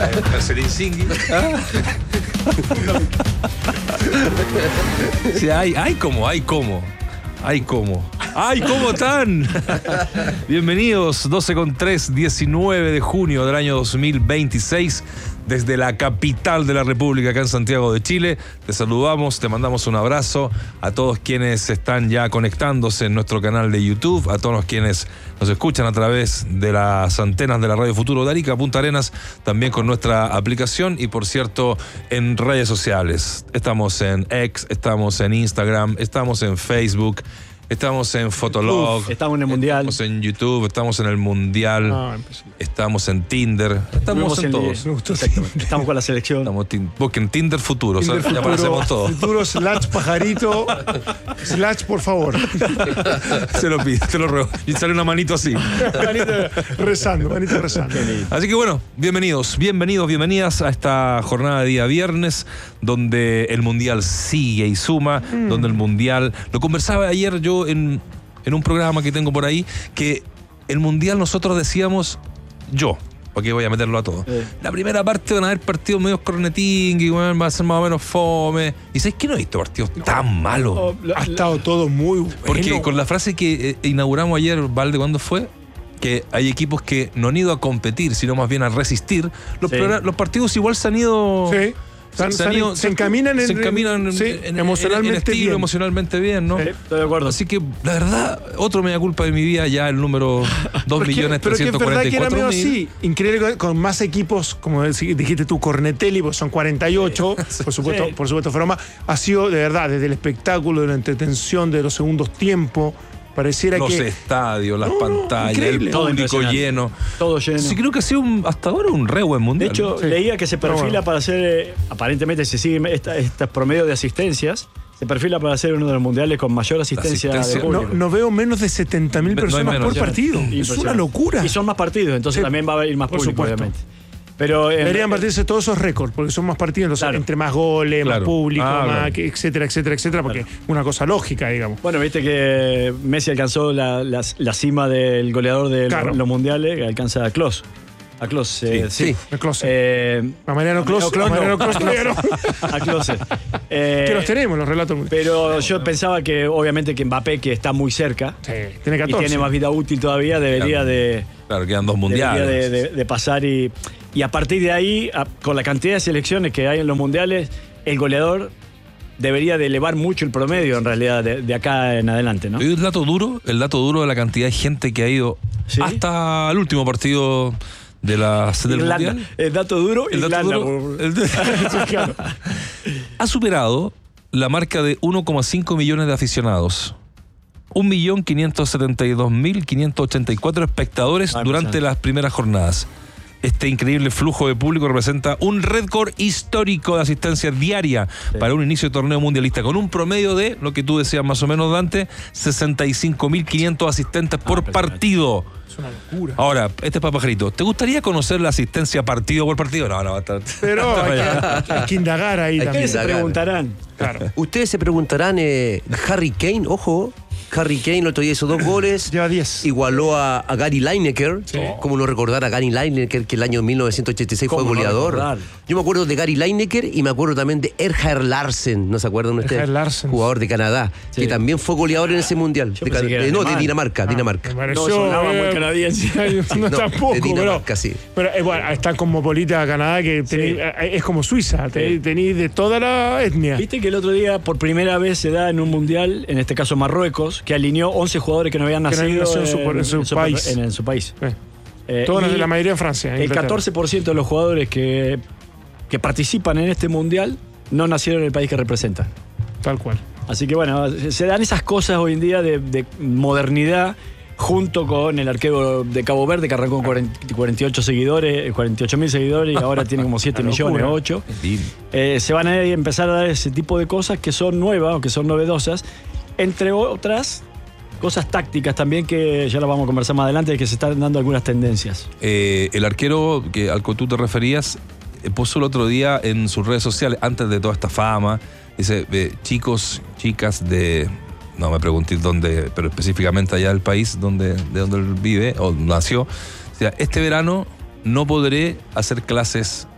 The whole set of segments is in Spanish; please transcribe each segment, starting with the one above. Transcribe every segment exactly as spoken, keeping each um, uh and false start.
Marcelín Singhi. Sí, hay, hay como, hay como. Hay como. ¡Ay, cómo están! Bienvenidos, doce con tres, diecinueve de junio del año dos mil veintiséis, desde la capital de la República, acá en Santiago de Chile. Te saludamos, te mandamos un abrazo a todos quienes están ya conectándose en nuestro canal de YouTube, a todos los quienes nos escuchan a través de las antenas de la Radio Futuro de Arica, Punta Arenas, también con nuestra aplicación y, por cierto, en redes sociales. Estamos en X, estamos en Instagram, estamos en Facebook, estamos en Fotolog, Uf, estamos en el Mundial, estamos en YouTube, estamos en el Mundial, ah, estamos en Tinder, estamos en, en todos. Estamos con la selección. Estamos tin- busquen Tinder Futuro, Tinder, o sea, futuro, ya aparecemos todos. Futuro slash pajarito slash por favor. Se lo pido, te lo ruego. Y sale una manito así. Manito rezando, manito rezando. Así que bueno, bienvenidos, bienvenidos, bienvenidas a esta jornada de día viernes, donde el Mundial sigue y suma, mm. donde el Mundial, lo conversaba ayer yo En, en un programa que tengo por ahí, que el Mundial nosotros decíamos, yo, porque voy a meterlo a todos, eh. la primera parte van a haber partidos medios cornetín, y bueno, va a ser más o menos fome. Y ¿sabes qué? No he visto partidos no, tan malos. No, ha estado todo muy bueno. Porque con la frase que eh, inauguramos ayer, Valde, ¿cuándo fue? Que hay equipos que no han ido a competir, sino más bien a resistir. Los, sí. progr- los partidos igual se han ido... Sí. Se, se, ido, se encaminan, en, se encaminan en, sí, en, emocionalmente en estilo, bien. emocionalmente bien, ¿no? Sí, estoy de acuerdo. Así que, la verdad, otro media culpa de mi vida, ya el número dos millones trescientos cuarenta y cuatro mil. Pero que es verdad que era medio así, increíble, con más equipos, como dijiste tú, Cornetelli, pues son cuarenta y ocho, sí. por supuesto, sí. por supuesto, fueron más. Ha sido, de verdad, desde el espectáculo, de la entretención, de los segundos tiempos, pareciera los que... Los estadios, las no, pantallas, increíble. el público lleno. Todo lleno. Sí, creo que ha sido un, hasta ahora un re buen mundial. De hecho, sí. leía que se perfila bueno. para hacer, eh, aparentemente se siguen estos esta promedios de asistencias, se perfila para hacer uno de los mundiales con mayor asistencia, asistencia. de público. No, no veo menos de setenta mil personas no menos, por partido. Es una locura. Y son más partidos, entonces sí. también va a ir más por público, supuesto. obviamente. Pero eh, deberían partirse todos esos récords, porque son más partidos, entonces, claro. entre más goles, claro. más público, ah, más, claro. etcétera, etcétera, etcétera, porque es claro. una cosa lógica, digamos. Bueno, viste que Messi alcanzó la, la, la cima del goleador de claro. los mundiales, que alcanza a Klose. A Klose, sí. sí. A Klose. Eh, a Mariano Klose. A Mariano Klose. A Klose. Eh, que los tenemos, los relatos. Pero yo pensaba que, obviamente, que Mbappé, que está muy cerca, sí, tiene catorce. Y tiene más vida útil todavía, debería claro. de... Claro, quedan dos mundiales. Debería de, de, de pasar y... Y a partir de ahí, a, con la cantidad de selecciones que hay en los mundiales, el goleador debería de elevar mucho el promedio, en realidad, de, de acá en adelante, ¿no? ¿Y el dato duro? El dato duro de la cantidad de gente que ha ido ¿sí? hasta el último partido de la del Irlanda. mundial. El dato duro, el dato Irlanda. Duro, el de... ha superado la marca de uno coma cinco millones de aficionados. un millón quinientos setenta y dos mil quinientos ochenta y cuatro espectadores ah, durante las primeras jornadas. Este increíble flujo de público representa un récord histórico de asistencia diaria sí. para un inicio de torneo mundialista, con un promedio de, lo que tú decías más o menos, Dante, sesenta y cinco mil quinientos asistentes por ah, partido. Es una locura. Ahora, este es para pajarito. ¿Te gustaría conocer la asistencia partido por partido? No, no, va a estar. Pero hay que, hay que indagar ahí hay también. Ustedes se preguntarán. Claro. Ustedes se preguntarán, eh, Harry Kane, ojo. Harry Kane el otro día hizo dos goles. Lleva diez. Igualó a, a Gary Lineker. Sí. Como no recordar a Gary Lineker, que el año mil novecientos ochenta y seis fue goleador. No Yo me acuerdo de Gary Lineker y me acuerdo también de Erhard Larsen. ¿No se acuerdan ustedes? Larsen. Jugador de Canadá, sí. que también fue goleador en ese mundial. De, de, no, de Dinamarca. Ah, Dinamarca. Me pareció, no, sonaba eh, muy canadiense. No, no, tampoco. De Dinamarca, pero, sí. Pero eh, bueno, está cosmopolita Canadá, que tenéis, sí. es como Suiza. Tenéis, tenéis de toda la etnia. Viste que el otro día, por primera vez, se da en un mundial, en este caso Marruecos, que alineó once jugadores que no habían nacido no en, en, su, en, su, en, su, país. En, en su país. Eh. Eh, Todos la mayoría en Francia. En el catorce por ciento de los jugadores que, que participan en este mundial no nacieron en el país que representan. Tal cual. Así que bueno, se dan esas cosas hoy en día de, de modernidad, junto con el arquero de Cabo Verde, que arrancó con cuarenta y ocho seguidores, cuarenta y ocho mil seguidores, y ahora tiene como siete millones, ocho. Eh, se van a empezar a dar ese tipo de cosas que son nuevas o que son novedosas, entre otras cosas tácticas también, que ya las vamos a conversar más adelante, de que se están dando algunas tendencias. Eh, el arquero que, al que tú te referías puso el otro día en sus redes sociales, antes de toda esta fama, dice, eh, chicos, chicas de... No me pregunté dónde, pero específicamente allá del país donde, de donde él vive o nació. O sea, este verano no podré hacer clases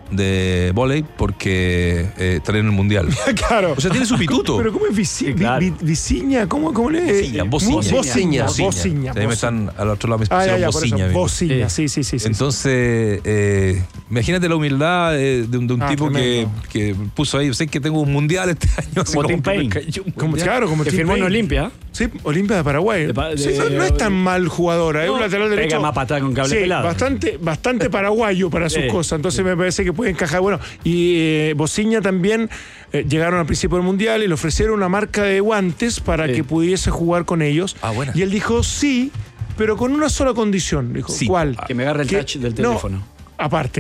de vóley porque eh, traen el mundial. Claro. O sea, tiene su pituto. Pero ¿cómo es Vici- Sí, claro. Vi- Vi- Viciña? ¿Cómo, cómo le Bociña, Bociña. Bociña. Bociña. Bociña. Ahí me están al otro lado me Ah, ya, pusieron ya, por Bociña, eso. amigo. Bociña, sí, sí, sí. sí. Entonces, eh, imagínate la humildad eh, de un, de un Ah, tipo que, tremendo. que puso ahí, sé que tengo un mundial este año. así Como Tim que me Payne. cayó un Como, mundial. claro, como Que Tim firmó en Payne. Olimpia. Sí, Olimpia de Paraguay. De pa- Sí, de- no, no es tan mal jugador, es No, un lateral pega derecho. más patada con cable sí, pelado. Bastante, bastante paraguayo para sus Sí, cosas, entonces me parece que puede encajar. Bueno, y eh, Bociña también eh, llegaron al principio del Mundial y le ofrecieron una marca de guantes para Sí. que pudiese jugar con ellos. Ah, buena. Y él dijo sí, pero con una sola condición. Dijo, Sí. ¿cuál? Que me agarre el Que- touch del no, teléfono. aparte,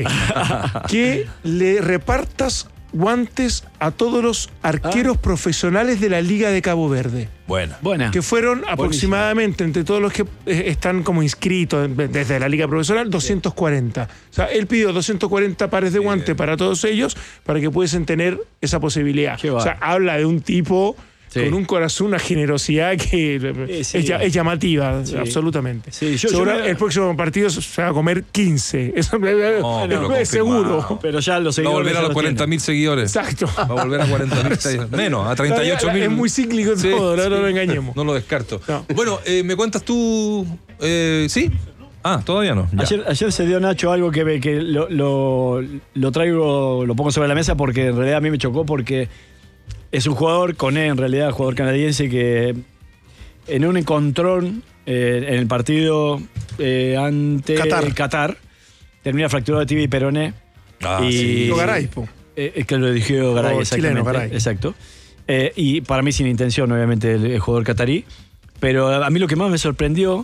que le repartas guantes a todos los arqueros Ah. profesionales de la Liga de Cabo Verde. Buena. Buena. Que fueron aproximadamente, entre todos los que eh, están como inscritos desde la Liga Profesional, doscientos cuarenta. O sea, él pidió doscientos cuarenta pares de guantes para todos ellos para que pudiesen tener esa posibilidad. Qué O sea, bárbaro. habla de un tipo Sí. con un corazón, una generosidad que Sí, sí. es, lla- es llamativa, Sí. absolutamente. Sí, yo- Seguro yo me- el próximo partido se va a comer quince. Eso No, es pero confirmado. seguro. Pero ya los Va a seguidores. volver a ya los lo cuarenta mil seguidores. Exacto. Va a volver a cuarenta mil seguidores. Menos, a treinta y ocho mil. Es muy cíclico Sí, todo, no, sí. no lo engañemos. No lo descarto. No. Bueno, eh, ¿me cuentas tú? Eh, ¿Sí? Ah, todavía no. Ya. Ayer, ayer se dio Nacho algo que, ve- que lo, lo, lo traigo, lo pongo sobre la mesa porque en realidad a mí me chocó porque es un jugador con E, en realidad, jugador canadiense que en un encontrón eh, en el partido eh, ante Qatar. Qatar termina fracturado de tibia y peroné. Ah, y, sí. Lo Garay, po. Eh, es que lo dirigió Garay, Oh, exactamente. chileno, Garay. Exacto. Eh, y para mí sin intención, obviamente, el, el jugador catarí. Pero a mí lo que más me sorprendió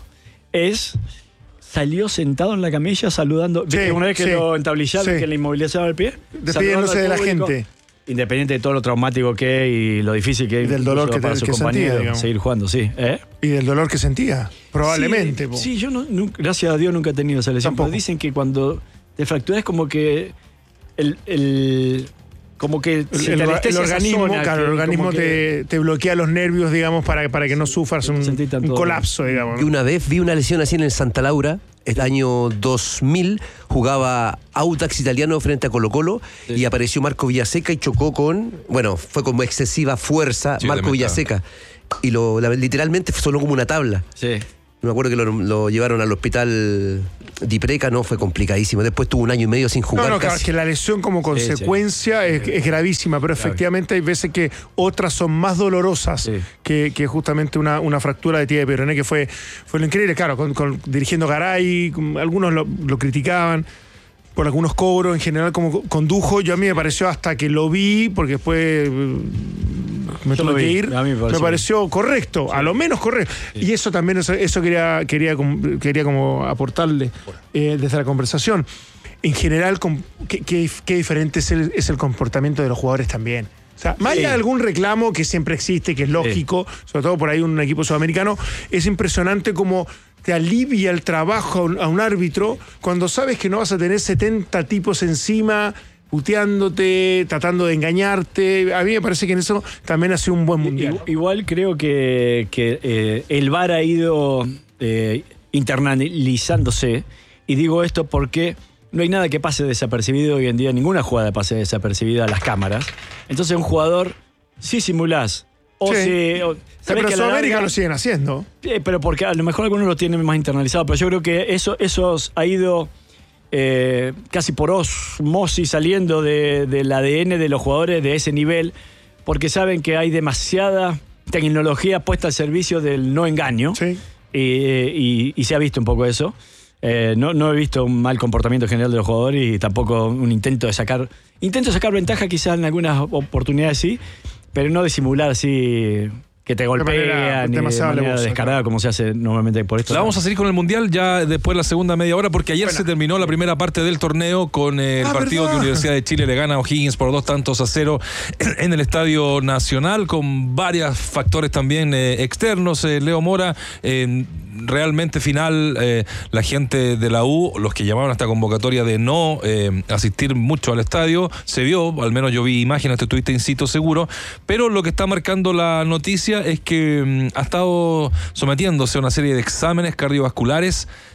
es salió sentado en la camilla saludando. Sí, ¿Viste? Una vez que sí, lo entablillaron, sí. que le inmovilizaron el pie. Despidiéndose saludando al de la público, gente. Independiente de todo lo traumático que es y lo difícil que es. Y del dolor incluso que- para sus que sentía, compañeros digamos. seguir jugando, sí. ¿Eh? Y del dolor que sentía, probablemente. Sí, po. sí, yo no, nunca- gracias a Dios nunca he tenido esa lesión. Tampoco. Pero dicen que cuando te fracturas es como que el, el como que El, se el- te el anestesia esa organismo, zona, claro, que el organismo como que- te, te bloquea los nervios, digamos, para, para que no sufras un, sentí tanto un dolor. colapso, digamos. Y una vez vi una lesión así en el Santa Laura, el año dos mil, jugaba Audax Italiano frente a Colo Colo Sí. y apareció Marco Villaseca y chocó con, bueno, fue como excesiva fuerza Sí, Marco lamentable. Villaseca. Y lo, la- literalmente sonó como una tabla. Sí. Me acuerdo que lo, lo llevaron al hospital Dipreca, no, fue complicadísimo. Después tuvo un año y medio sin No, jugar no, claro, casi. que la lesión como consecuencia Es, es gravísima, pero efectivamente hay veces que otras son más dolorosas Sí. que, que justamente una, una fractura de tibia y peroné, que fue, fue lo increíble. Claro, con, con- dirigiendo Garay, con- algunos lo, lo criticaban por algunos cobros en general como condujo. Yo a mí me pareció hasta que lo vi, porque después eh, me Yo tuve lo que vi, ir, a mí me me pareció pareció, correcto, a lo menos correcto. Y eso también, eso, eso quería, quería, como- quería como aportarle eh, desde la conversación. En general, com- qué, qué- qué diferente es el, es el comportamiento de los jugadores también. O sea, más Sí. allá de algún reclamo que siempre existe, que es lógico, sobre todo por ahí un equipo sudamericano, es impresionante cómo te alivia el trabajo a un, a un árbitro cuando sabes que no vas a tener setenta tipos encima puteándote, tratando de engañarte. A mí me parece que en eso también ha sido un buen mundial. Igual, igual creo que, que, eh, el V A R ha ido eh, internalizándose. Y digo esto porque no hay nada que pase desapercibido hoy en día, ninguna jugada pase desapercibida a las cámaras. Entonces un jugador, si simulás, o Sí. si... o- Sí, sabés pero que a la Sudamérica larga- lo siguen haciendo. Eh, pero porque a lo mejor algunos lo tienen más internalizado, pero yo creo que eso, eso ha ido eh, casi por osmosis saliendo de- del A D N de los jugadores de ese nivel, porque saben que hay demasiada tecnología puesta al servicio del no engaño. Sí. Y, y- y se ha visto un poco eso. Eh, no, no he visto un mal comportamiento general de los jugadores y tampoco un intento de sacar. Intento de sacar ventaja, quizás en algunas oportunidades sí, pero no de simular así que te manera golpean ni de demasiado manera alevosa, descarada claro. como se hace normalmente por esto. La vamos a seguir con el Mundial ya después de la segunda media hora, porque ayer Bueno. se terminó la primera parte del torneo con eh, el Ah, partido ¿verdad? que Universidad de Chile le gana a O'Higgins por dos tantos a cero en, en el Estadio Nacional, con varios factores también eh, externos. Eh, Leo Mora, eh, realmente final, eh, la gente de la U, los que llamaban a esta convocatoria de no eh, asistir mucho al estadio, se vio, al menos yo vi imágenes, te estuviste in situ seguro, pero lo que está marcando la noticia es que mm, ha estado sometiéndose a una serie de exámenes cardiovasculares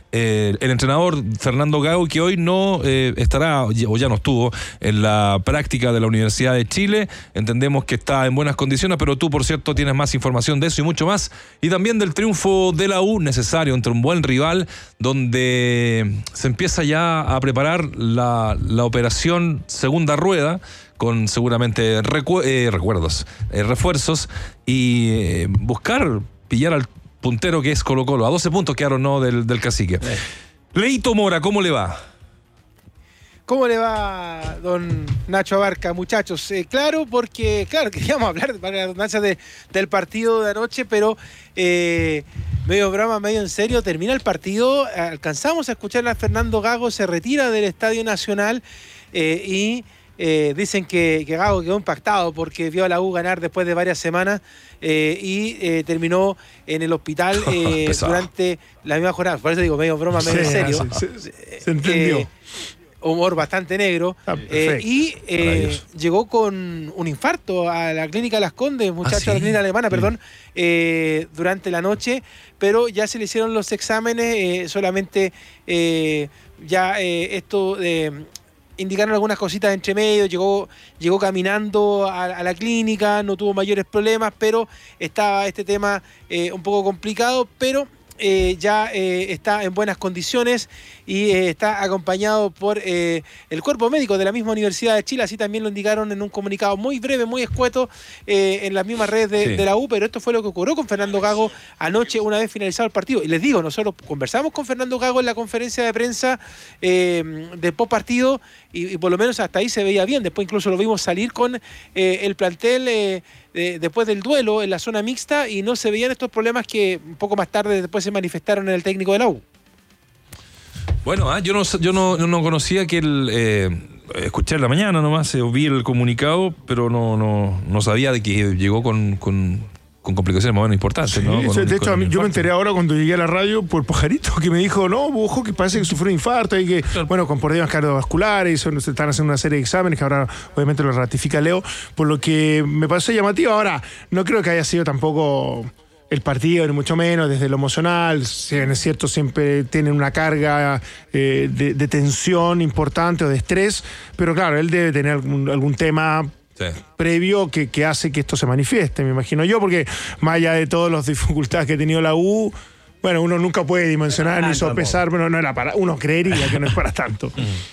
eh, el entrenador Fernando Gago, que hoy no eh, estará o ya no estuvo en la práctica de la Universidad de Chile. Entendemos que está en buenas condiciones, pero tú, por cierto, tienes más información de eso y mucho más. Y también del triunfo de la U, necesario entre un buen rival, donde se empieza ya a preparar la, la operación segunda rueda, con seguramente recu- eh, recuerdos, eh, refuerzos, y eh, buscar pillar al puntero que es Colo-Colo. A doce puntos quedaron, ¿no?, del, del Cacique. Eh. Leito Mora, ¿cómo le va? ¿Cómo le va, don Nacho Abarca, muchachos? Eh, claro, porque, claro, queríamos hablar para la redundancia de, del partido de anoche, pero eh, medio broma, medio en serio, termina el partido, alcanzamos a escuchar a Fernando Gago, se retira del Estadio Nacional eh, y eh, dicen que, que Gago quedó impactado porque vio a la U ganar después de varias semanas eh, y eh, terminó en el hospital eh, durante la misma jornada. Por eso digo, medio broma, medio sí, en serio. Se, se, se entendió. Eh, humor bastante negro, ah, eh, y eh, llegó con un infarto a la clínica Las Condes, muchacho, ¿ah, sí? a la clínica alemana, sí. perdón, eh, durante la noche, pero ya se le hicieron los exámenes, eh, solamente eh, ya eh, esto eh, indicaron algunas cositas entre medio, llegó, llegó caminando a, a la clínica, no tuvo mayores problemas, pero estaba este tema eh, un poco complicado, pero Eh, ya eh, está en buenas condiciones y eh, está acompañado por eh, el cuerpo médico de la misma Universidad de Chile, así también lo indicaron en un comunicado muy breve, muy escueto eh, en las mismas redes de, sí. de la U, pero esto fue lo que ocurrió con Fernando Gago anoche una vez finalizado el partido. Y les digo, nosotros conversamos con Fernando Gago en la conferencia de prensa eh, de post partido y, y por lo menos hasta ahí se veía bien, después incluso lo vimos salir con eh, el plantel eh, de, después del duelo en la zona mixta y no se veían estos problemas que un poco más tarde después se manifestaron en el técnico de la U. Bueno, ah, yo no yo no, no conocía que el eh, escuché en la mañana nomás, eh, vi el comunicado, pero no no no sabía de que llegó con, con, con complicaciones más o menos importantes, sí, ¿no? Con, de hecho, a mí, yo me enteré ahora cuando llegué a la radio por Pajarito, que me dijo, no, ojo, que parece que sufrió un infarto y que, claro. bueno, con problemas cardiovasculares, se están haciendo una serie de exámenes que ahora obviamente lo ratifica Leo, por lo que me pareció llamativo. Ahora, no creo que haya sido tampoco el partido, ni mucho menos, desde lo emocional, si bien es cierto, siempre tienen una carga eh, de, de tensión importante o de estrés, pero claro, él debe tener algún, algún tema sí. previo que, que hace que esto se manifieste, me imagino yo, porque más allá de todas las dificultades que ha tenido la U, bueno, uno nunca puede dimensionar ni sopesar, pero no era para, uno creería que no es para tanto.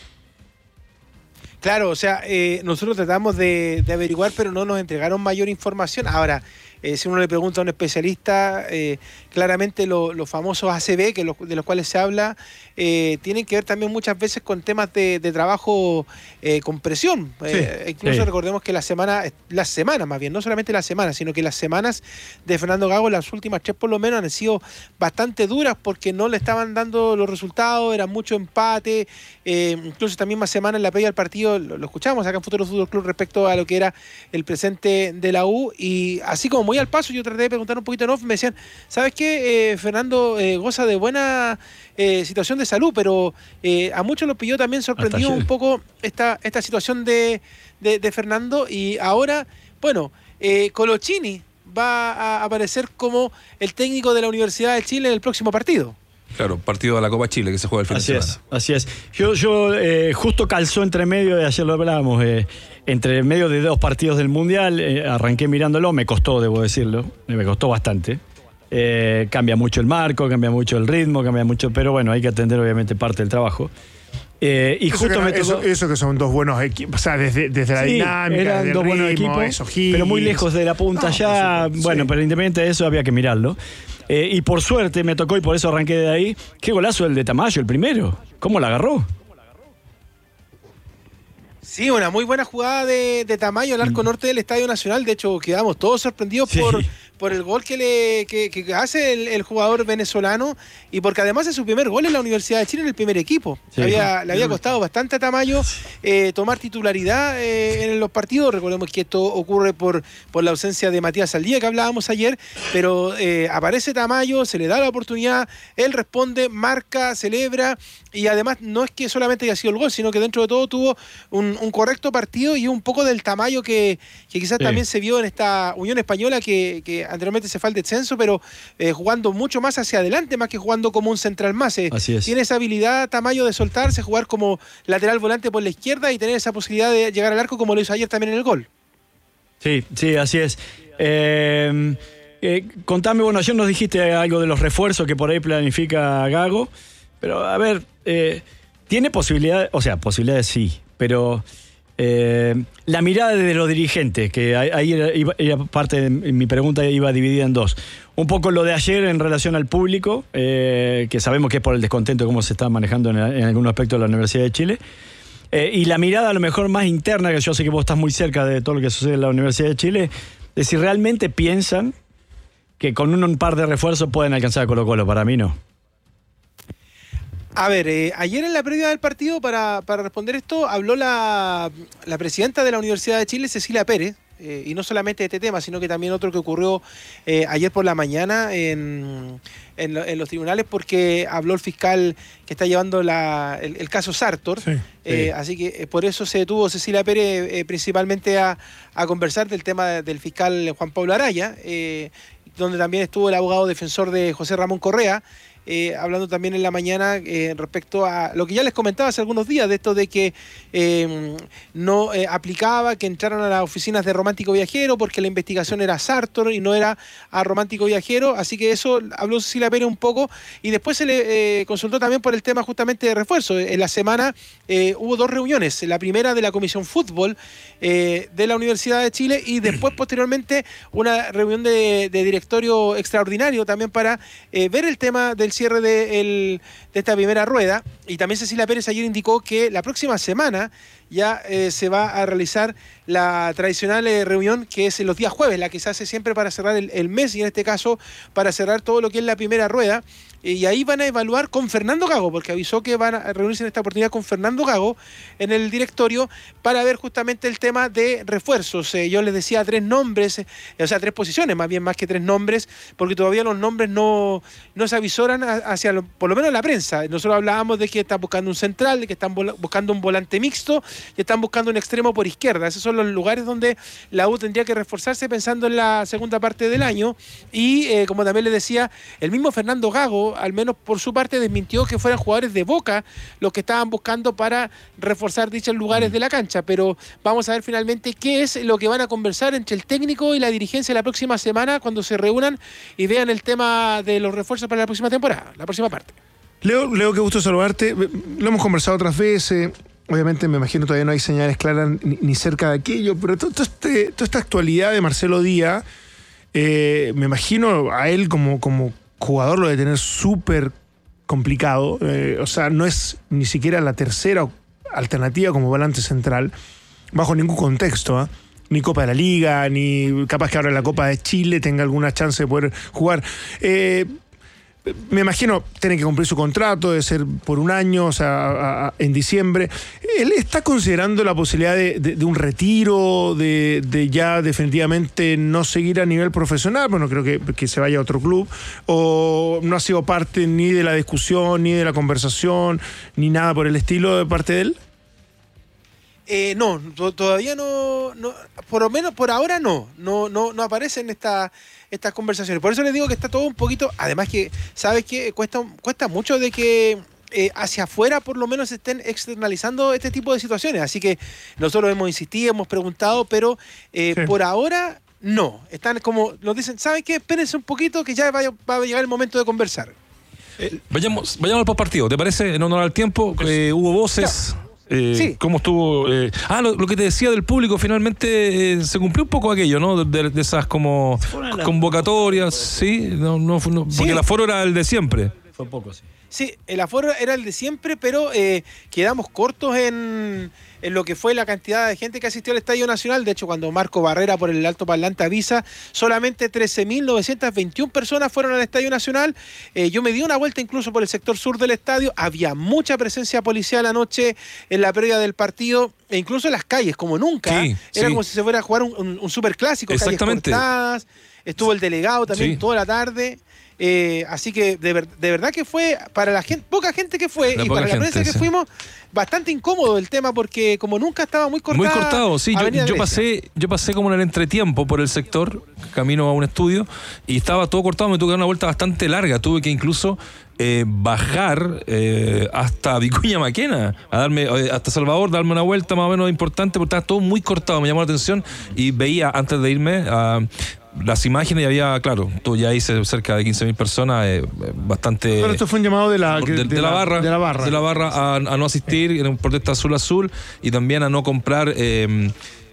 Claro, o sea, eh, nosotros tratamos de, de averiguar, pero no nos entregaron mayor información. Ahora, Eh, si uno le pregunta a un especialista, eh, claramente lo, los famosos A C V, que lo, de los cuales se habla, eh, tienen que ver también muchas veces con temas de, de trabajo eh, con presión. Sí, eh, incluso sí. recordemos que la semana, las semanas más bien, no solamente las semanas, sino que las semanas de Fernando Gago, las últimas tres por lo menos, han sido bastante duras porque no le estaban dando los resultados, era mucho empate. Eh, incluso esta misma semana en la previa del partido, lo, lo escuchamos acá en Futuro Fútbol Club respecto a lo que era el presente de la U, y así como muy al paso, yo traté de preguntar un poquito en off, me decían, ¿sabes qué? Eh, Fernando eh, goza de buena eh, situación de salud, pero eh, a muchos los pilló también sorprendido un poco esta, esta situación de, de, de Fernando, y ahora, bueno, eh, Colochini va a aparecer como el técnico de la Universidad de Chile en el próximo partido. Claro, partido de la Copa Chile que se juega el fin así de semana. Es, así es. Yo, yo eh, justo calzó entre medio, de ayer lo hablábamos, eh, entre medio de dos partidos del Mundial, eh, arranqué mirándolo, me costó, debo decirlo, me costó bastante. Eh, cambia mucho el marco, cambia mucho el ritmo, cambia mucho, pero bueno, hay que atender obviamente parte del trabajo. Eh, y eso justo que, me tocó, eso, eso que son dos buenos equipos, o sea, desde, desde la sí, dinámica, eran del dos ritmo, buenos equipos, esos giros, pero muy lejos de la punta no, ya, supuesto, bueno, sí. pero independiente de eso había que mirarlo. Eh, y por suerte me tocó y por eso arranqué de ahí. Qué golazo el de Tamayo, el primero. ¿Cómo la agarró? Sí, una muy buena jugada de, de Tamayo al arco mm. norte del Estadio Nacional. De hecho, quedamos todos sorprendidos sí. por, por el gol que, le, que, que hace el, el jugador venezolano, y porque además es su primer gol en la Universidad de Chile en el primer equipo. Sí. Le, había, le había costado bastante a Tamayo eh, tomar titularidad eh, en los partidos. Recordemos que esto ocurre por, por la ausencia de Matías Saldía, que hablábamos ayer, pero eh, aparece Tamayo, se le da la oportunidad, él responde, marca, celebra, y además no es que solamente haya sido el gol, sino que dentro de todo tuvo un, un correcto partido y un poco del Tamayo que, que quizás sí. también se vio en esta Unión Española que, que que anteriormente se fue al descenso, pero eh, jugando mucho más hacia adelante, más que jugando como un central más. Eh, Así es. Tiene esa habilidad, Tamayo, de soltarse, jugar como lateral volante por la izquierda y tener esa posibilidad de llegar al arco como lo hizo ayer también en el gol. Sí, sí, así es. Eh, eh, contame, bueno, ayer nos dijiste algo de los refuerzos que por ahí planifica Gago, pero a ver, eh, tiene posibilidades, o sea, posibilidades sí, pero eh, la mirada de los dirigentes, que ahí era, iba, era parte de mi pregunta, iba dividida en dos. Un poco lo de ayer en relación al público, eh, que sabemos que es por el descontento de cómo se está manejando en, en algún aspecto de la Universidad de Chile. Eh, y la mirada a lo mejor más interna, que yo sé que vos estás muy cerca de todo lo que sucede en la Universidad de Chile, de si realmente piensan que con un, un par de refuerzos pueden alcanzar a Colo-Colo. Para mí no. A ver, eh, ayer en la previa del partido, para, para responder esto, habló la, la presidenta de la Universidad de Chile, Cecilia Pérez, eh, y no solamente de este tema, sino que también otro que ocurrió eh, ayer por la mañana en, en, lo, en los tribunales, porque habló el fiscal que está llevando la, el, el caso Sartor. Sí, eh, sí. Así que eh, por eso se detuvo Cecilia Pérez eh, principalmente a, a conversar del tema de, del fiscal Juan Pablo Araya, eh, donde también estuvo el abogado defensor de José Ramón Correa, Eh, hablando también en la mañana eh, respecto a lo que ya les comentaba hace algunos días, de esto de que eh, no eh, aplicaba que entraran a las oficinas de Romántico Viajero porque la investigación era Sartor y no era a Romántico Viajero, así que eso habló Cecilia Pérez un poco, y después se le eh, consultó también por el tema justamente de refuerzo. En la semana eh, hubo dos reuniones, la primera de la Comisión Fútbol eh, de la Universidad de Chile, y después posteriormente una reunión de, de directorio extraordinario también para eh, ver el tema del cierre de, el, de esta primera rueda. Y también Cecilia Pérez ayer indicó que la próxima semana ya eh, se va a realizar la tradicional eh, reunión que es en los días jueves, la que se hace siempre para cerrar el, el mes, y en este caso para cerrar todo lo que es la primera rueda. Y ahí van a evaluar con Fernando Gago, porque avisó que van a reunirse en esta oportunidad con Fernando Gago en el directorio para ver justamente el tema de refuerzos. Eh, yo les decía tres nombres, eh, o sea, tres posiciones, más bien más que tres nombres, porque todavía los nombres no, no se avisoran hacia, lo, por lo menos la prensa. Nosotros hablábamos de que están buscando un central, de que están buscando un volante mixto y están buscando un extremo por izquierda. Esos son los lugares donde la U tendría que reforzarse pensando en la segunda parte del año. Y eh, como también les decía, el mismo Fernando Gago, al menos por su parte, desmintió que fueran jugadores de Boca los que estaban buscando para reforzar dichos lugares de la cancha, pero vamos a ver finalmente qué es lo que van a conversar entre el técnico y la dirigencia la próxima semana cuando se reúnan y vean el tema de los refuerzos para la próxima temporada, la próxima parte. Leo, Leo, qué gusto saludarte. Lo hemos conversado otras veces. Obviamente, me imagino todavía no hay señales claras ni, ni cerca de aquello, pero todo, todo este, toda esta actualidad de Marcelo Díaz, eh, me imagino a él como, como jugador lo de tener súper complicado. Eh, o sea, no es ni siquiera la tercera alternativa como volante central, bajo ningún contexto, ¿eh? Ni Copa de la Liga, ni capaz que ahora en la Copa de Chile tenga alguna chance de poder jugar. Eh, Me imagino tiene que cumplir su contrato, debe ser por un año, o sea, a, a, en diciembre. ¿Él está considerando la posibilidad de, de, de un retiro, de, de ya definitivamente no seguir a nivel profesional? Bueno, creo que, que se vaya a otro club. ¿O no ha sido parte ni de la discusión, ni de la conversación, ni nada por el estilo de parte de él? Eh, no, to- todavía no, no, por lo menos por ahora no, no, no, no aparecen esta, estas conversaciones. Por eso les digo que está todo un poquito, además que, ¿sabes qué? Cuesta, cuesta mucho de que eh, hacia afuera por lo menos estén externalizando este tipo de situaciones. Así que nosotros hemos insistido, hemos preguntado, pero eh, sí. por ahora no. Están como, nos dicen, ¿saben qué? Espérense un poquito que ya va, va a llegar el momento de conversar. Eh, vayamos, vayamos al postpartido, ¿te parece? En honor al tiempo, eh, hubo voces... No. Eh, sí. ¿Cómo estuvo? Eh, ah, lo, lo que te decía del público, finalmente eh, se cumplió un poco aquello, ¿no? De, de esas como convocatorias, ¿sí? No, no, no, porque sí. El aforo era el de siempre. Fue poco, sí. Sí, el aforo era el de siempre, pero eh, quedamos cortos en, en lo que fue la cantidad de gente que asistió al Estadio Nacional. De hecho, cuando Marco Barrera por el alto parlante avisa, solamente trece mil novecientas veintiuna personas fueron al Estadio Nacional. Eh, yo me di una vuelta incluso por el sector sur del estadio. Había mucha presencia policial anoche en la previa del partido, e incluso en las calles, como nunca. Sí, era sí. como si se fuera a jugar un, un, un superclásico, calles cortadas. estuvo el delegado también sí. toda la tarde. Eh, así que de, ver, de verdad que fue para la gente, poca gente que fue la y para la gente, prensa que sí. fuimos, bastante incómodo el tema porque como nunca estaba muy cortado. Muy cortado, sí. Yo, yo pasé, yo pasé como en el entretiempo por el sector, camino a un estudio, y estaba todo cortado, me tuve que dar una vuelta bastante larga, tuve que incluso eh, bajar eh, hasta Vicuña Maquena, a darme, eh, hasta Salvador, darme una vuelta más o menos importante, porque estaba todo muy cortado, me llamó la atención y veía antes de irme a uh, las imágenes y había, claro, tú ya hice cerca de quince mil personas, eh, bastante... Pero esto fue un llamado de la, de, de, de, la, la, barra, de la barra. De la barra a, a no asistir en protesta azul-azul y también a no comprar eh,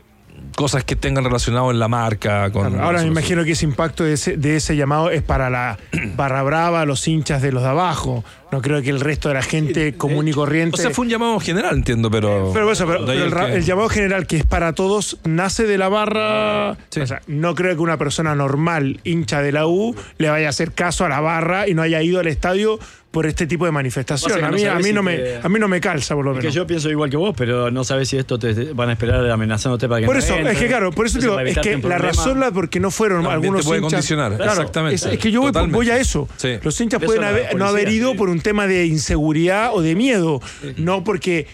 cosas que tengan relacionado en la marca. Con claro, ahora me imagino azul. que ese impacto de ese, de ese llamado es para la barra brava, los hinchas de los de abajo. No creo que el resto de la gente común y corriente... O sea, fue un llamado general, entiendo, pero... Pero, eso, pero, pero el, que... el llamado general, que es para todos, nace de la barra... Sí. O sea, no creo que una persona normal, hincha de la U, le vaya a hacer caso a la barra y no haya ido al estadio por este tipo de manifestación. No a mí, no a, mí si no me, te... a mí no me calza, por lo menos. Es que yo pienso igual que vos, pero no sabes si esto te van a esperar amenazándote para que por no eso, entre. Es que claro, por eso digo, es que la razón la porque no fueron no, algunos te puede hinchas... condicionar. Claro, exactamente. Es, es que yo voy, voy a eso. Sí. Los hinchas eso pueden haber, no haber ido sí. por un tema de inseguridad o de miedo, sí. no porque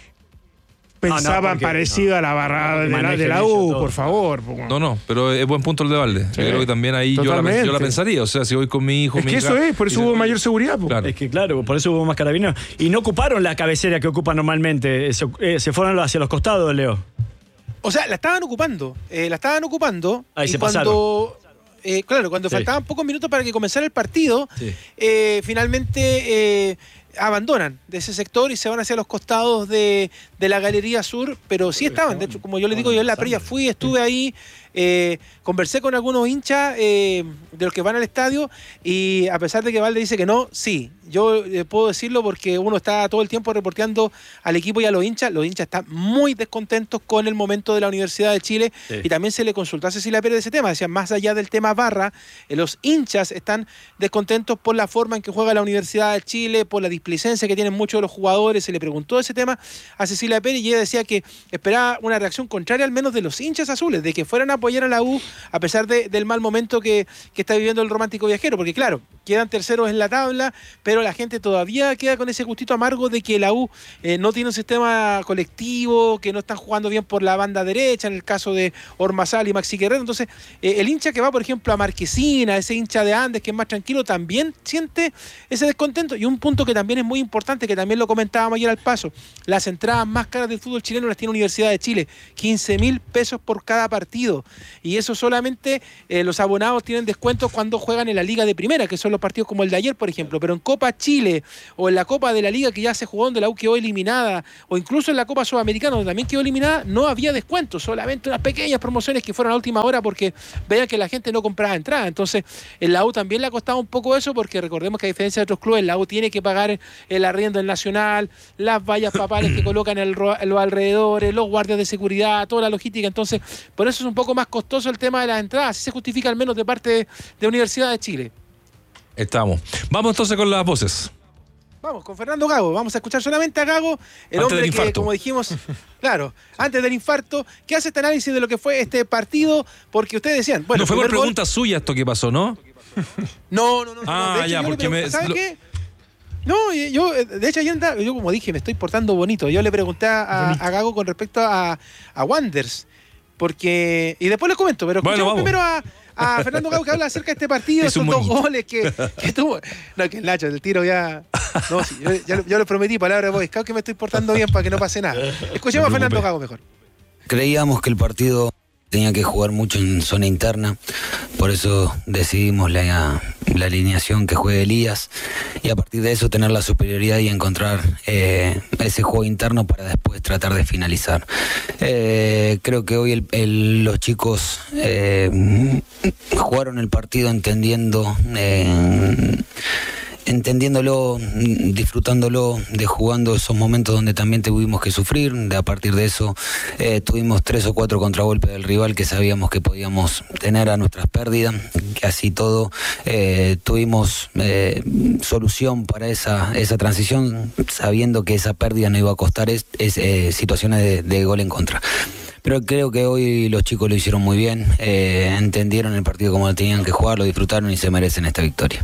pensaban no, no, parecido no. a la barra de la, de la U, por favor. No, no, pero es buen punto el de Valde. Sí. Yo creo que también ahí yo la, yo la pensaría. O sea, si voy con mi hijo... Es mi que hija, eso es, por eso hubo mayor seguridad. Claro. Es que claro, por eso hubo más carabineros. Y no ocuparon la cabecera que ocupan normalmente. Se, eh, se fueron hacia los costados, Leo. O sea, la estaban ocupando. Eh, la estaban ocupando. Ahí y se cuando, pasaron. Eh, claro, cuando sí. faltaban pocos minutos para que comenzara el partido, sí. eh, finalmente... Eh, abandonan de ese sector y se van hacia los costados de, de la Galería Sur, pero sí estaban, de hecho, como yo les digo, yo en la previa fui, estuve ahí, eh, conversé con algunos hinchas eh, de los que van al estadio y a pesar de que Valde dice que no, sí, yo eh, puedo decirlo porque uno está todo el tiempo reporteando al equipo y a los hinchas, los hinchas están muy descontentos con el momento de la Universidad de Chile sí. y también se le consultó a Cecilia Pérez de ese tema, decían, más allá del tema barra, eh, los hinchas están descontentos por la forma en que juega la Universidad de Chile, por la displicencia que tienen muchos de los jugadores, se le preguntó ese tema a Cecilia Pérez y ella decía que esperaba una reacción contraria al menos de los hinchas azules, de que fueran a apoyar a la U a pesar de, del mal momento que, que está viviendo el Romántico Viajero, porque claro, quedan terceros en la tabla, pero la gente todavía queda con ese gustito amargo de que la U eh, no tiene un sistema colectivo, que no están jugando bien por la banda derecha, en el caso de Ormazal y Maxi Guerrero, entonces eh, el hincha que va por ejemplo a Marquesina, ese hincha de Andes que es más tranquilo, también siente ese descontento, y un punto que también es muy importante, que también lo comentábamos ayer al paso, las entradas más caras del fútbol chileno las tiene Universidad de Chile, quince mil pesos por cada partido, y eso solamente eh, los abonados tienen descuentos cuando juegan en la Liga de Primera, que son los partidos como el de ayer, por ejemplo, pero en Copa Chile o en la Copa de la Liga que ya se jugó donde la U quedó eliminada, o incluso en la Copa Sudamericana donde también quedó eliminada, no había descuentos, solamente unas pequeñas promociones que fueron a última hora porque veían que la gente no compraba entrada. Entonces, en la U también le ha costado un poco eso, porque recordemos que a diferencia de otros clubes, la U tiene que pagar el arriendo del Nacional, las vallas papales que colocan en, el, en los alrededores, los guardias de seguridad, toda la logística. Entonces, por eso es un poco más costoso el tema de las entradas. Así se justifica al menos de parte de, de Universidad de Chile. Estamos. Vamos entonces con las voces. Vamos, con Fernando Gago. Vamos a escuchar solamente a Gago, el antes hombre que, como dijimos, claro, antes del infarto, que hace este análisis de lo que fue este partido, porque ustedes decían... Bueno, no fue por pregunta gol... suya esto que pasó, ¿no? No, no, no. Ah, no. De hecho, ya, porque me... me... ¿Sabes qué? No, yo, de hecho, yo, yo como dije, me estoy portando bonito. Yo le pregunté a, a Gago con respecto a, a Wanderers, porque... Y después les comento, pero escuchemos bueno, primero a... a Fernando Gago, que habla acerca de este partido, esos dos goles que, que tuvo. No, que el Nacho, el tiro ya... No, sí, yo, ya, yo le prometí, palabra de Boy Scout, que me estoy portando bien para que no pase nada. Escuchemos no a Fernando Gago mejor. Creíamos que el partido tenía que jugar mucho en zona interna, por eso decidimos la, la alineación que juegue Elías, y a partir de eso tener la superioridad y encontrar eh, ese juego interno para después tratar de finalizar. Eh, creo que hoy el, el, los chicos eh, jugaron el partido entendiendo... Eh, entendiéndolo, disfrutándolo, de jugando esos momentos donde también tuvimos que sufrir. De a partir de eso eh, tuvimos tres o cuatro contragolpes del rival que sabíamos que podíamos tener a nuestras pérdidas, que así todo eh, tuvimos eh, solución para esa, esa transición, sabiendo que esa pérdida no iba a costar es, es, eh, situaciones de, de gol en contra. Pero creo que hoy los chicos lo hicieron muy bien, eh, entendieron el partido como lo tenían que jugar, lo disfrutaron y se merecen esta victoria.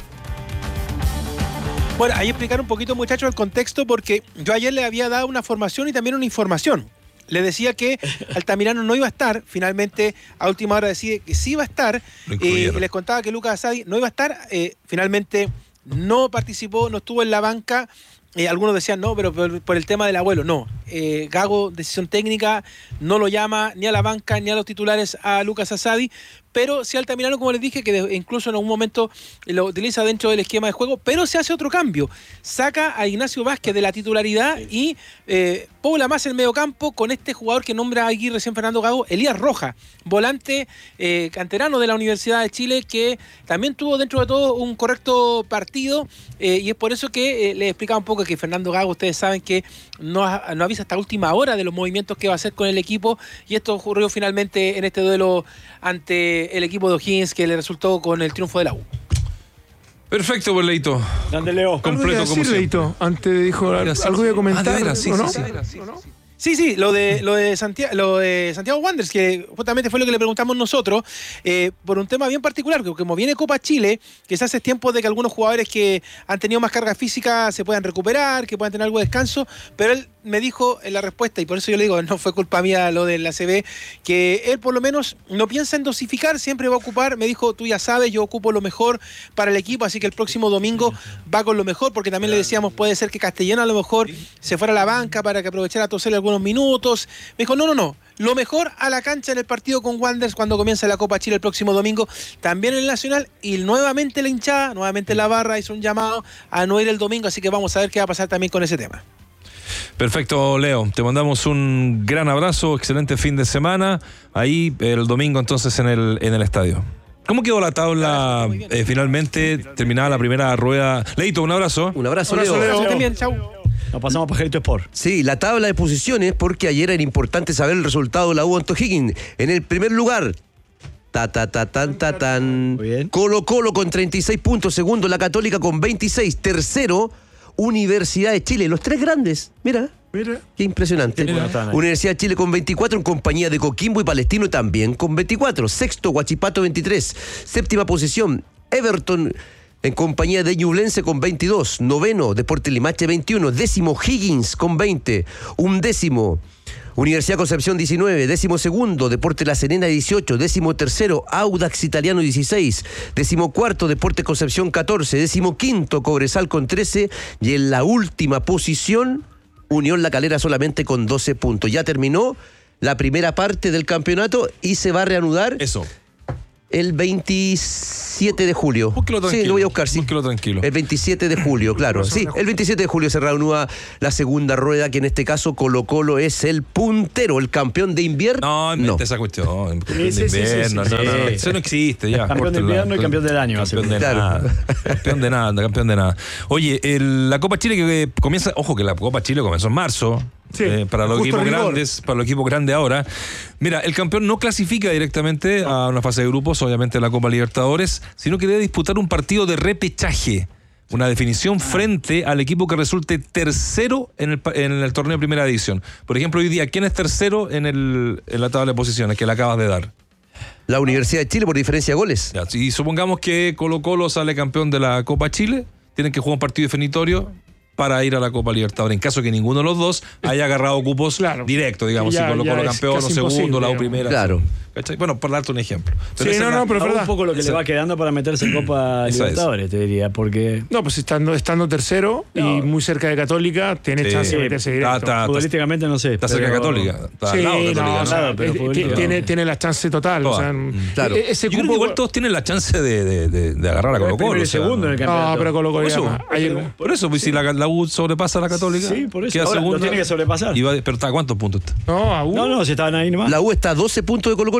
Bueno, ahí explicar un poquito, muchachos, el contexto, porque yo ayer le había dado una formación y también una información. Le decía que Altamirano no iba a estar, finalmente a última hora decide que sí iba a estar, y les contaba que Lucas Asadi no iba a estar, eh, finalmente no participó, no estuvo en la banca. Eh, algunos decían no, pero por, por el tema del abuelo, no. Eh, Gago, decisión técnica, no lo llama ni a la banca ni a los titulares a Lucas Asadi, pero sí Altamirano, como les dije, que de, incluso en algún momento lo utiliza dentro del esquema de juego, pero se hace otro cambio. Saca a Ignacio Vázquez de la titularidad y eh, pobla más el mediocampo con este jugador que nombra aquí recién Fernando Gago, Elías Roja, volante eh, canterano de la Universidad de Chile, que también tuvo dentro de todo un correcto partido, eh, y es por eso que eh, les explicaba un poco que Fernando Gago, ustedes saben que no, no avisa hasta última hora de los movimientos que va a hacer con el equipo, y esto ocurrió finalmente en este duelo ante el equipo de O'Higgins, que le resultó con el triunfo de la U. Perfecto, pues, Leito. Grande Leo. Completo como siempre. Leito, antes dijo algo de comentar, ah, de veras, sí, ¿o no? sí, sí, sí, ¿O no? Sí, sí, lo de, lo de, Santiago, lo de Santiago Wanderers, que justamente fue lo que le preguntamos nosotros, eh, por un tema bien particular, que como viene Copa Chile, quizás es tiempo de que algunos jugadores que han tenido más carga física se puedan recuperar, que puedan tener algo de descanso, pero él me dijo en la respuesta, y por eso yo le digo, no fue culpa mía lo de la C B, que él por lo menos no piensa en dosificar, siempre va a ocupar, me dijo, tú ya sabes, yo ocupo lo mejor para el equipo, así que el próximo domingo va con lo mejor, porque también le decíamos, puede ser que Castellano a lo mejor se fuera a la banca para que aprovechara a toser algunos minutos. Me dijo, no, no, no, lo mejor a la cancha en el partido con Wanderers cuando comienza la Copa Chile el próximo domingo, también en el Nacional, y nuevamente la hinchada, nuevamente la barra hizo un llamado a no ir el domingo, así que vamos a ver qué va a pasar también con ese tema. Perfecto, Leo. Te mandamos un gran abrazo, excelente fin de semana. Ahí el domingo entonces en el, en el estadio. ¿Cómo quedó la tabla eh, finalmente? Terminada la primera rueda. Leito, un abrazo. Un abrazo, Un abrazo, Leo. Leo. Estén bien, chau. Nos pasamos a Pajarito Sport. Sí, la tabla de posiciones, porque ayer era importante saber el resultado de la U ante O'Higgins. En el primer lugar, ta ta ta tan ta tan. Muy bien. Colo Colo con treinta y seis puntos, segundo la Católica con veintiséis, tercero Universidad de Chile, los tres grandes. Mira, Mira. qué impresionante. Mira. Están ahí. Universidad de Chile con veinticuatro, en compañía de Coquimbo y Palestino también con veinticuatro. Sexto, Huachipato veintitrés. Séptima posición, Everton en compañía de Ñublense con veintidós. Noveno, Deportes Limache veintiuno. Décimo, Higgins con veinte. Undécimo, Universidad Concepción diecinueve, décimo segundo, Deportes La Serena dieciocho, décimo tercero, Audax Italiano dieciséis, décimo cuarto, Deportes Concepción catorce, décimo quinto, Cobresal con trece, y en la última posición, Unión La Calera solamente con doce puntos. Ya terminó la primera parte del campeonato y se va a reanudar Eso. el veintisiete de julio. Búsquelo tranquilo. Sí, lo voy a buscar, sí. Búsquelo tranquilo. El veintisiete de julio, claro. Sí, el veintisiete de julio se reanuda la segunda rueda, que en este caso Colo Colo es el puntero, el campeón de invierno. No, inventa esa cuestión. Campeón Sí, de sí, sí, invierno, sí, sí, no, no, sí. eso no existe ya. Campeón de córtala. invierno y campeón del año, Campeón de Claro. nada. Campeón de nada, campeón de nada. Oye, el- la Copa Chile que comienza, ojo que la Copa Chile comenzó en marzo. Sí, eh, para los justo equipos rigor. grandes, para los equipos grandes ahora. Mira, el campeón no clasifica directamente a una fase de grupos, obviamente la Copa Libertadores, sino que debe disputar un partido de repechaje. Una definición frente al equipo que resulte tercero en el, pa- en el torneo de primera división. Por ejemplo, hoy día, ¿quién es tercero en, el, en la tabla de posiciones que le acabas de dar? La Universidad de Chile por diferencia de goles. Ya, y supongamos que Colo Colo sale campeón de la Copa Chile, tienen que jugar un partido definitorio para ir a la Copa Libertadores. En caso que ninguno de los dos haya agarrado cupos Claro. directos, digamos, Ya- si Colo ya Colo es campeón o casi segundo, imposible, la U digamos. primera. Claro. ¿Cachai? Bueno, por darte un ejemplo. Sí, esa no, es la- no, pero es Ahora verdad. un poco lo que Esa- le va quedando para meterse en Copa Esa es. Libertadores, te diría, porque No, pues estando, estando tercero No. y muy cerca de Católica, tiene Sí. chance de meterse directo. Está- está- futbolísticamente no sé. Está cerca de pero- Católica. Está Sí, al lado de no, Católica, o ¿no? sea, Claro, pero eh, futbolística. tiene, tiene la chance total. O Toda. sea, Mm. Claro. e- ese Yo creo que cupo- igual todos tienen la chance de, de, de, de agarrar a Colo Colo. Primero y segundo en el campeonato. No, pero Colo Colo Por ya eso, más. Ayer- por eso, pues si la, la U sobrepasa a la Católica, Sí, por eso. queda Ahora lo segunda. tiene que sobrepasar. Y va- pero está a cuántos puntos está? No, aún. No, no, si estaban ahí nomás. La U está a doce puntos de Colo Colo.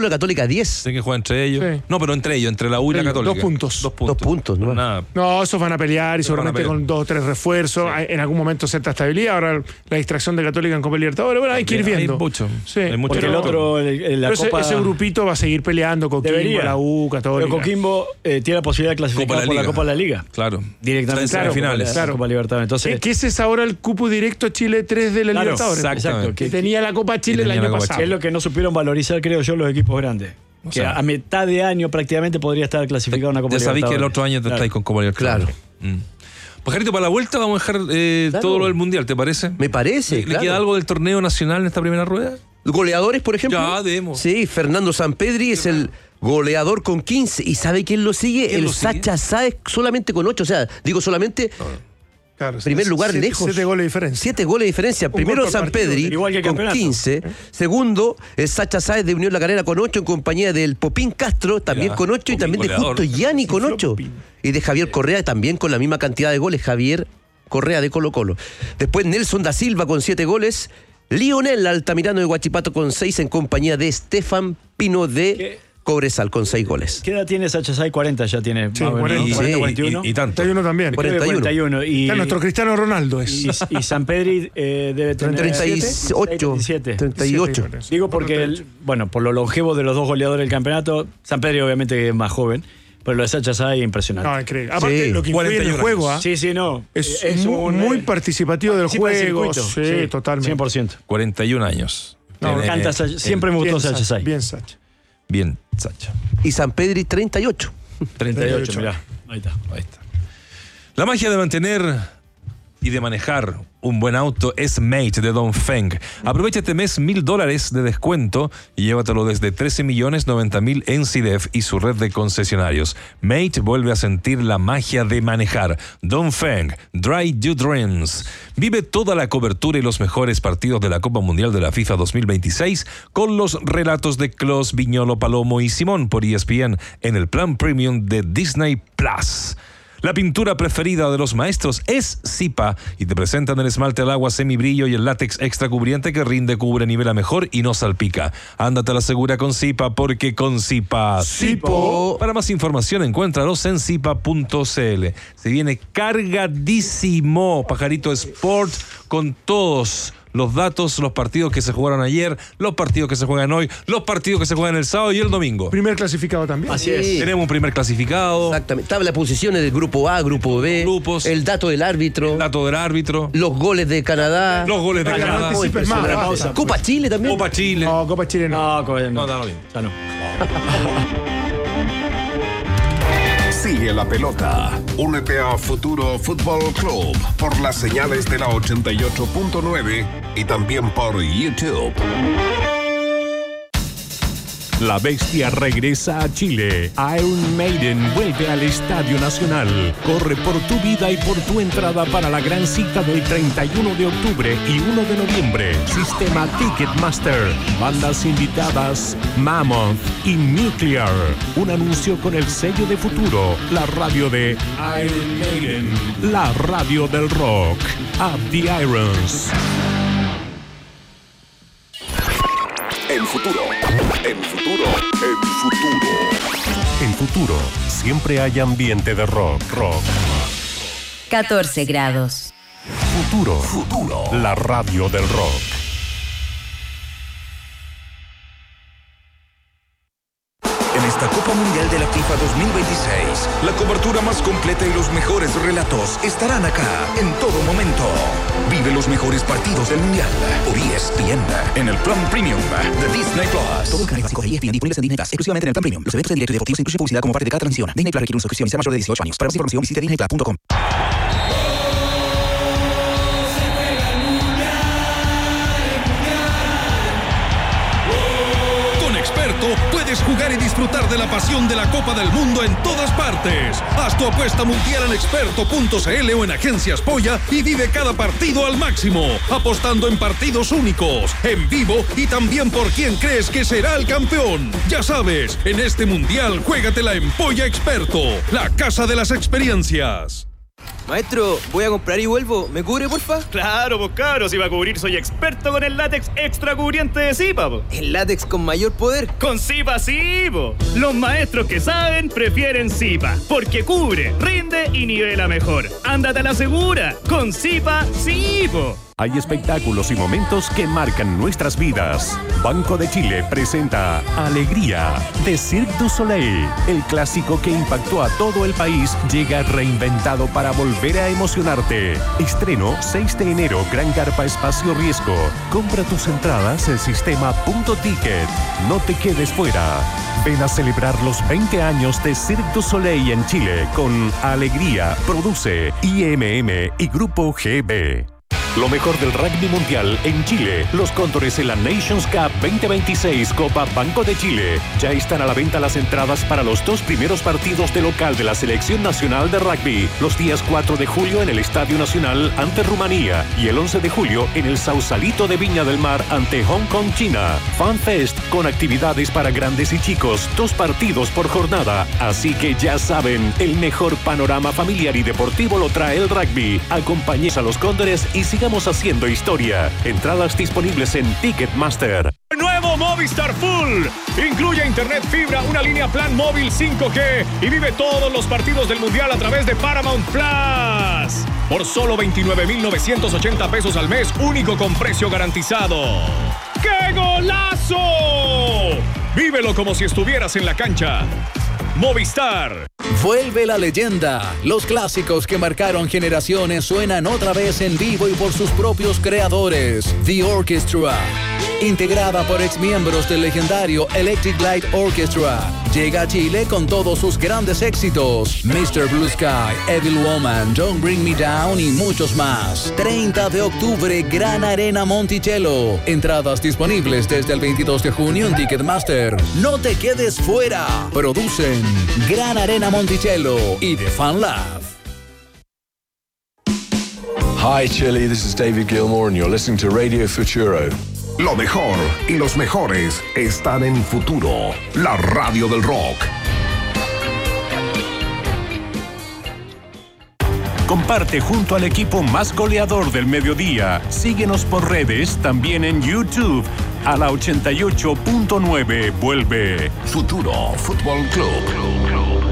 la Católica diez. Tienen que jugar entre ellos. Sí. No, pero entre ellos, entre la U y la Ellos, Católica. dos puntos. Dos puntos. Dos puntos, ¿no? Nada. No, esos van a pelear y Esos van a seguramente pelear. con dos o tres refuerzos. Hay en algún momento cierta estabilidad. Ahora la distracción de Católica en Copa Libertadores. Bueno, hay que ir Hay viendo. mucho. Sí, Hay mucho. Porque el otro, el- el- la Pero ese, Copa... ese grupito va a seguir peleando. Coquimbo, Debería. la U, Católica. Pero Coquimbo eh, tiene la posibilidad de clasificar Copa de la por la Liga. Copa de la Liga. Claro. Directamente Claro, a la Copa finales. de la- Claro. Copa Libertadores. Entonces, Que, que ese es ahora el cupo directo a Chile tres de la Claro, Libertadores. exactamente. Que tenía la Copa Chile el tenía la año Copa pasado. es lo que no supieron valorizar, creo yo, los equipos grandes. O que sea, a mitad de año prácticamente podría estar clasificado una Copa Ya sabéis Libertadores. que el otro año te Claro. estáis con Copa Libertadores. Claro. Mm. Pajarito, para la vuelta vamos a dejar eh, Claro. todo lo del Mundial, ¿te parece? Me parece, ¿Le claro. queda algo del torneo nacional en esta primera rueda? Goleadores, por ejemplo. Ya, demos. Sí, Fernando Sampedri es el goleador con quince. ¿Y sabe quién lo sigue? ¿Quién El lo sigue? Sacha Sáez solamente con ocho. O sea, digo solamente Claro, primer lugar siete- lejos. Siete goles de diferencia. Siete goles de diferencia. Primero gol por Sampedri partido, igual que el con campeonato. quince. Segundo, el Sacha Sáez de Unión La Calera con ocho en compañía del Popín Castro, también Mira, con ocho. Y Popín también de goleador. Justo Gianni con ocho. Popín. Y de Javier Correa también con la misma cantidad de goles. Javier Correa de Colo Colo. Después Nelson da Silva con siete goles. Lionel Altamirano de Huachipato con seis en compañía de Estefan Pino de ¿Qué? Cobresal con seis goles. ¿Qué edad tiene Sacha Sáez? cuarenta ya tiene. Sí, más o menos, cuarenta. ¿no? cuarenta, Sí, cuarenta y uno. Y, y tanto. treinta y uno también. Cuarenta. Creo que cuarenta y uno. cuarenta y uno. Y, Está nuestro Cristiano Ronaldo es. y, y San Pedri eh, debe tener treinta y ocho. treinta y siete. treinta y ocho. Digo porque, el- bueno, por lo longevo de los dos goleadores del campeonato, San Pedro obviamente es más joven, pero lo de Sacha Sáez es impresionante. No, increíble. Aparte, Sí. lo que influye en el cuarenta y uno juego, ¿ah? Sí, sí, no. Es, Eh, muy, un, muy eh, participativo del participa del juego. circuito. Sí, totalmente. cien por ciento. cuarenta y un años. No, Tiene, Me encanta eh, Sacha- siempre me Bien, gustó Sacha Sacha, Sáez. bien, Sacha. Bien, Sacha. Y San Pedri treinta y ocho. treinta y ocho, mirá. Ahí está. Ahí está. La magia de mantener y de manejar un buen auto es Mate de Dongfeng. Aprovecha este mes mil dólares de descuento y llévatelo desde trece millones noventa mil en C I D E F y su red de concesionarios. Mate vuelve a sentir la magia de manejar. Dongfeng, Drive Your Dreams. Vive toda la cobertura y los mejores partidos de la Copa Mundial de la FIFA dos mil veintiséis con los relatos de Klos, Viñolo, Palomo y Simón por E S P N en el plan premium de Disney Plus. La pintura preferida de los maestros es Zipa y te presentan el esmalte al agua semibrillo y el látex extra cubriente que rinde, cubre, nivela mejor y no salpica. Ándate a la segura con Zipa porque con Zipa... Zipo. Para más información encuéntralos en zipa punto c l. Se viene cargadísimo Pajarito Sport con todos los datos, los partidos que se jugaron ayer, los partidos que se juegan hoy, los partidos que se juegan el sábado y el domingo. Primer clasificado también. Así es. Tenemos un primer clasificado, Exactamente. Tabla de posiciones del grupo A, grupo B. Grupos. El dato del árbitro. dato del árbitro, Los goles de Canadá. los goles de Venga, Canadá, no anticipes más, Una basta. pausa. Copa Chile también. Copa Chile. No, Copa Chile no. No, co- no, No, no, no. ya no. Sigue la pelota. Únete a Futuro Fútbol Club por las señales de la ochenta y ocho punto nueve y también por YouTube. La bestia regresa a Chile. Iron Maiden vuelve al Estadio Nacional. Corre por tu vida y por tu entrada para la gran cita del treinta y uno de octubre y uno de noviembre. Sistema Ticketmaster. Bandas invitadas Mammoth y Nuclear. Un anuncio con el sello de Futuro. La radio de Iron Maiden. La radio del rock. Up the Irons. En futuro, en futuro, en futuro. En Futuro siempre hay ambiente de rock. Rock. catorce grados. Futuro. Futuro. La radio del rock. En esta Copa Mundial de la FIFA dos mil veintiséis, la cobertura más completa y los mejores relatos estarán acá en todo momento. Vive los mejores partidos del Mundial por E S P N en el plan premium de Disney Plus. Todo el canal básico de E S P N disponibles en Disney Plus, exclusivamente en el plan premium. Los eventos en directo y deportivos incluyen publicidad como parte de cada transmisión. Disney Plus requiere una suscripción y sea mayor de dieciocho años. Para más información visite disney plus punto com. Puedes jugar y disfrutar de la pasión de la Copa del Mundo en todas partes. Haz tu apuesta mundial en experto punto c l o en Agencias Polla y vive cada partido al máximo, apostando en partidos únicos, en vivo y también por quién crees que será el campeón. Ya sabes, en este mundial juégatela en Polla Experto, la casa de las experiencias. Maestro, voy a comprar y vuelvo. ¿Me cubre, porfa? Claro, pues cabros, si va a cubrir soy experto con el látex extra cubriente de Zipa, po. ¿El látex con mayor poder? Con Zipa sí, po. Los maestros que saben prefieren Zipa, porque cubre, rinde y nivela mejor. Ándate a la segura, con Zipa sí, po. Hay espectáculos y momentos que marcan nuestras vidas. Banco de Chile presenta Alegría de Cirque du Soleil. El clásico que impactó a todo el país llega reinventado para volver a emocionarte. Estreno seis de enero, Gran Carpa Espacio Riesgo. Compra tus entradas en sistema punto ticket. No te quedes fuera. Ven a celebrar los veinte años de Cirque du Soleil en Chile con Alegría. Produce I M M y Grupo G B. Lo mejor del rugby mundial en Chile. Los Cóndores en la Nations Cup veinte veintiséis Copa Banco de Chile. Ya están a la venta las entradas para los dos primeros partidos de local de la Selección Nacional de Rugby. Los días cuatro de julio en el Estadio Nacional ante Rumanía y el once de julio en el Sausalito de Viña del Mar ante Hong Kong, China. FanFest con actividades para grandes y chicos. Dos partidos por jornada. Así que ya saben, el mejor panorama familiar y deportivo lo trae el rugby. Acompañes a los Cóndores y sigan Estamos haciendo historia. Entradas disponibles en Ticketmaster. Nuevo Movistar Full. Incluye internet fibra, una línea plan móvil cinco G y vive todos los partidos del Mundial a través de Paramount Plus. Por solo veintinueve mil novecientos ochenta pesos al mes, único con precio garantizado. ¡Qué golazo! Vívelo como si estuvieras en la cancha. Movistar. Vuelve la leyenda. Los clásicos que marcaron generaciones suenan otra vez en vivo y por sus propios creadores. The Orchestra. Integrada por exmiembros del legendario Electric Light Orchestra. Llega a Chile con todos sus grandes éxitos. mister Blue Sky, Evil Woman, Don't Bring Me Down y muchos más. treinta de octubre, Gran Arena Monticello. Entradas disponibles desde el veintidós de junio en Ticketmaster. No te quedes fuera. Producen Gran Arena Monticello y The Fan Lab. Hi Chile, this is David Gilmour and you're listening to Radio Futuro. Lo mejor y los mejores están en Futuro, la radio del rock. Comparte junto al equipo más goleador del mediodía. Síguenos por redes, también en YouTube. A la ochenta y ocho punto nueve vuelve Futuro Fútbol Club. Club, Club.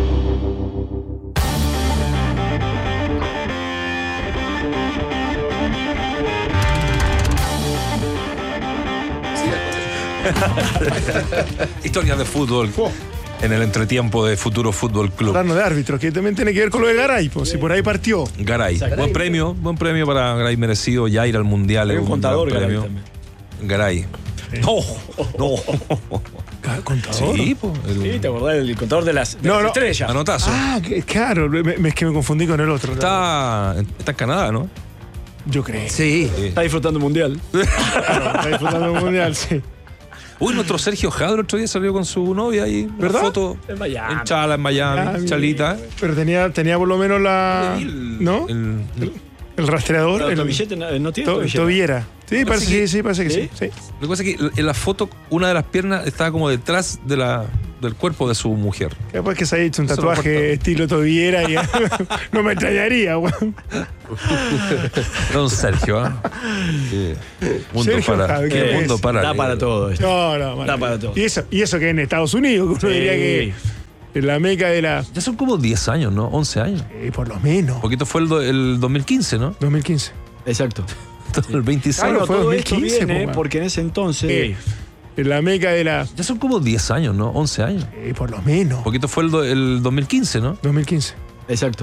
Historias de fútbol en el entretiempo de Futuro Fútbol Club. Hablando de árbitros, que también tiene que ver con lo de Garay, pues, si por ahí partió. Garay, Garay buen premio, buen premio para Garay, merecido ya ir al Mundial. Hay un, un contador premio. Garay. Sí. No, no. ¿Contador? Sí, po, el... sí, te acordás del contador de las, de no, las no. estrellas. Anotazo. Ah, claro, me, es que me confundí con el otro. Está, está en Canadá, ¿no? Yo creo. Sí. sí. Está disfrutando el Mundial. Claro, está disfrutando el Mundial, sí. Uy, nuestro Sergio Jadro el otro día salió con su novia ahí. ¿Verdad? Una foto en Miami. En Chala, en Miami, Miami. Chalita. Pero tenía, tenía por lo menos la. El, ¿No? El, el, el rastreador. El, el billete no tiene to, tobillera. Sí, parece que, sí, sí, parece que sí. sí. Lo que pasa es que en la foto, una de las piernas estaba como detrás de la, del cuerpo de su mujer. Capaz que se haya hecho un tatuaje estilo tobillera y no me extrañaría, weón. Don Sergio, ¿eh? Sí. Mundo Sergio, para, ¿qué mundo para da para todo esto. No, no, da para todo. Y eso, y eso que en Estados Unidos, que uno sí. diría que en la meca de la. Ya son como diez años, ¿no? once años. Sí, por lo menos. Un poquito fue el, do, el dos mil quince, ¿no? dos mil quince. Exacto. El veintiséis. Claro, fue todo dos mil quince, esto viene po, porque en ese entonces. Sí. En la meca de la. Ya son como diez años, ¿no? once años. Sí, por lo menos. Un poquito fue el, do, el dos mil quince, ¿no? dos mil quince. Exacto.